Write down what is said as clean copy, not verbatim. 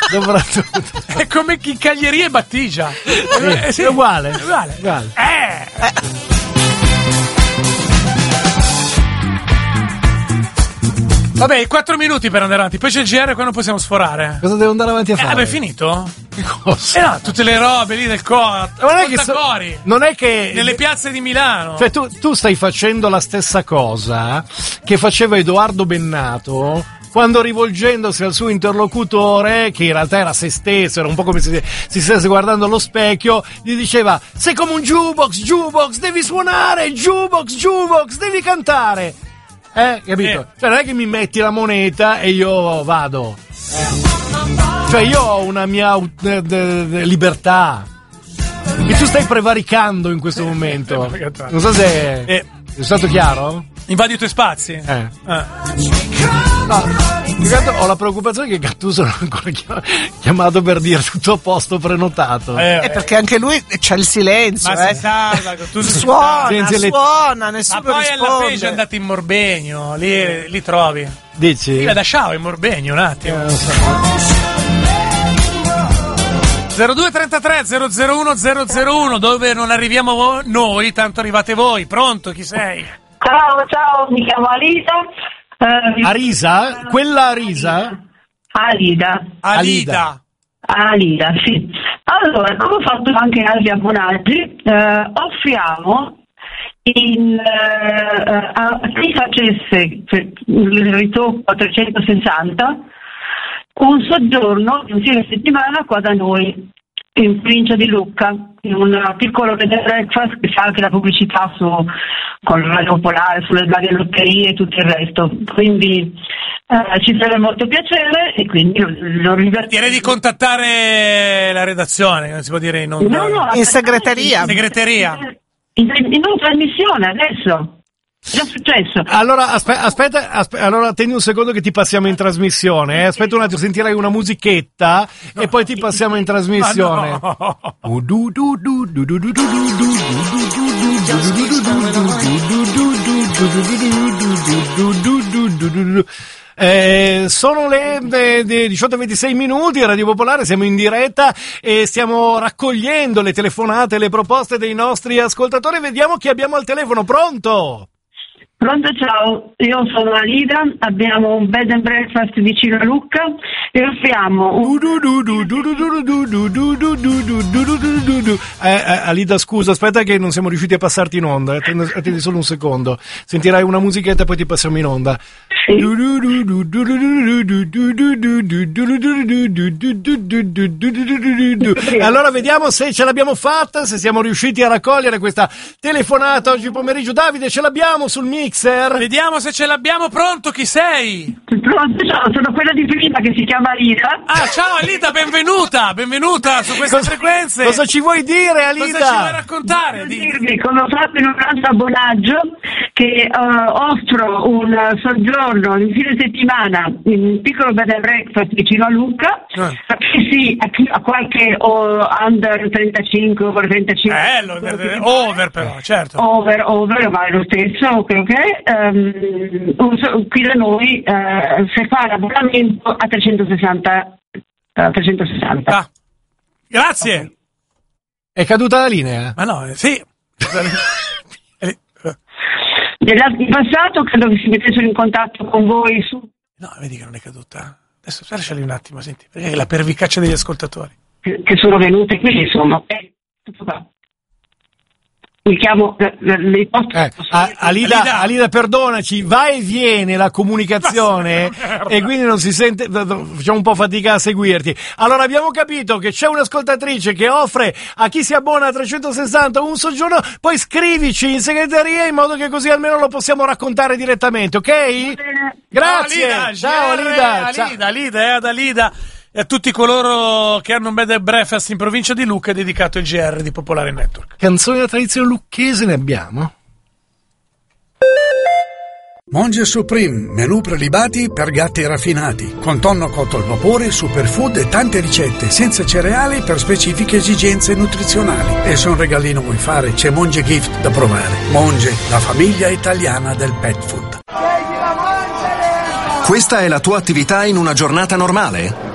È come Chiccaglieria e Battigia. Sì, è uguale. Vabbè, 4 minuti per andare avanti, poi c'è il GR e qua non possiamo sforare. Cosa devo andare avanti a fare? Vabbè, è finito? Che cosa? No, tutte le robe lì del non è che nelle piazze di Milano. Cioè tu stai facendo la stessa cosa che faceva Edoardo Bennato quando, rivolgendosi al suo interlocutore, che in realtà era se stesso, era un po' come se si stesse guardando allo specchio, gli diceva: sei come un jukebox, devi suonare, jukebox, devi cantare. Capito? Cioè non è che mi metti la moneta e io vado. Cioè io ho una mia libertà e tu stai prevaricando in questo momento. Non so se è stato chiaro? Invadi i tuoi spazi? No, ho la preoccupazione che Gattuso non ha ancora chiamato per dire tutto a posto, prenotato. Perché anche lui c'ha il silenzio. Ma si salva, Gattuso suona, nessuno ma poi risponde. alla Page è andato in Morbegno, lì trovi. Dici? Io da Sciao in Morbegno un attimo. 0233 001 001, dove non arriviamo noi, tanto arrivate voi. Pronto, chi sei? Ciao, mi chiamo Alida. Arisa? Quella Arisa? Alida, sì. Allora, come ho fatto anche altri abbonati, offriamo a chi facesse il ritocco a 360 un soggiorno di un fine settimana qua da noi, in provincia di Lucca, in un piccolo bed and breakfast che fa anche la pubblicità con la Radio Popolare, sulle varie lotterie e tutto il resto. Quindi ci sarebbe molto piacere e quindi lo rivertirei. Direi di contattare la redazione, non si può dire in onda. No, in segreteria. In trasmissione adesso. È già successo. Allora aspetta, allora attendi un secondo che ti passiamo in trasmissione. Aspetta un attimo, sentirai una musichetta e poi ti passiamo in trasmissione. Sono le 18:26 minuti, Radio Popolare, siamo in diretta e stiamo raccogliendo le telefonate, le proposte dei nostri ascoltatori. Vediamo chi abbiamo al telefono. Pronto? Pronto, ciao, io sono Alida, abbiamo un bed and breakfast vicino a Lucca e offriamo Alida, scusa, aspetta che non siamo riusciti a passarti in onda, attendi solo un secondo, sentirai una musichetta e poi ti passiamo in onda. Allora vediamo se ce l'abbiamo fatta, se siamo riusciti a raccogliere questa telefonata oggi pomeriggio. Davide, ce l'abbiamo sul mixer? Vediamo se ce l'abbiamo. Pronto, chi sei? Pronto, ciao, sono quella di prima che si chiama Alida. Ciao Alida, benvenuta su queste frequenze. Cosa ci vuoi dire, Alida? Cosa ci vuoi raccontare? Dirvi come ho fatto in un altro abbonaggio che offro un soggiorno in fine settimana in un piccolo bed and breakfast vicino a Lucca a qualche under 35 over 35 over però, certo, over ma è lo stesso, credo che qui da noi se fa l'abbonamento a 360. Grazie. Okay. È caduta la linea? Ma no, sì. In passato credo che si mettessero in contatto con voi su... No, vedi che non è caduta. Adesso lasciali un attimo, senti, perché è la pervicaccia degli ascoltatori. Che sono venute qui, insomma. Tutto qua. Mi chiamo Alida, perdonaci, va e viene la comunicazione e quindi non si sente, facciamo un po' fatica a seguirti. Allora abbiamo capito che c'è un'ascoltatrice che offre a chi si abbona a 360 un soggiorno, poi scrivici in segreteria in modo che così almeno lo possiamo raccontare direttamente, ok? Grazie. Ciao Alida. E a tutti coloro che hanno un bed and breakfast in provincia di Lucca è dedicato il GR di Popolare Network. Canzoni della tradizione lucchese ne abbiamo? Monge Supreme, menù prelibati per gatti raffinati, con tonno cotto al vapore, superfood e tante ricette senza cereali per specifiche esigenze nutrizionali. E se un regalino vuoi fare, c'è Monge Gift da provare. Monge, la famiglia italiana del pet food. Questa è la tua attività in una giornata normale?